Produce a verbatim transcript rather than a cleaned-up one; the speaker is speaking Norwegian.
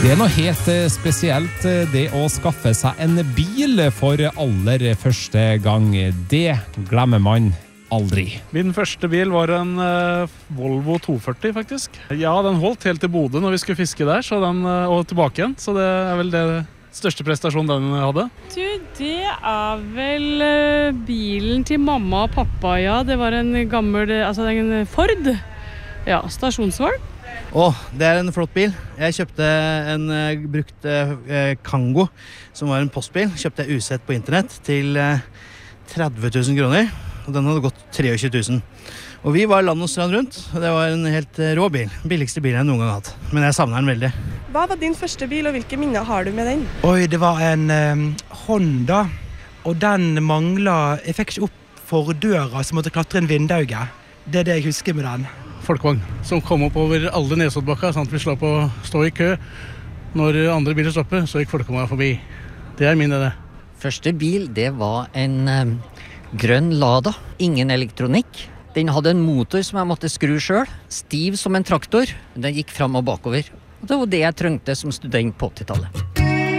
Det er noe helt eh, spesielt eh, det å skaffe seg en bil for aller første gang. Det glemmer man aldri. Min første bil var en uh, Volvo to førti faktisk. Ja, den holdt helt til Bodø når vi skulle fiske der, så den, uh, og tilbake igjen. Så det er vel det største prestasjonen den hadde. Du, det er vel uh, bilen til mamma og pappa, ja. Det var en gammel, altså en Ford. Ja, stasjonsvogn. Åh, det er en flott bil. Jeg kjøpte en uh, brukt uh, Kango, som var en postbil. Kjøpte jeg usett på internett til uh, tretti tusen kroner. Og den hadde gått tjuetre tusen. Og vi var land og strand rundt, og det var en helt uh, rå bil. Billigste bilen jeg noen gang har hatt. Men jeg savner den veldig. Hva var din første bil, og hvilke minner har du med den? Oi, det var en um, Honda, og den manglet, jeg fikk ikke opp fordøra, så måtte klatre en vindauge. Det er det jeg husker med den. Folkevogn som kom opp over alle Nesoddbakka, sånn at vi slapp å stå i kø. Når andre biler stopper, så gikk folkevogna forbi. Det er min idé. Første bil, det var en um, grønn Lada. Ingen elektronikk. Den hadde en motor som jeg måtte skru selv. Stiv som en traktor. Den gikk fram og bakover. Og det var det jeg trengte som student på åttitallet.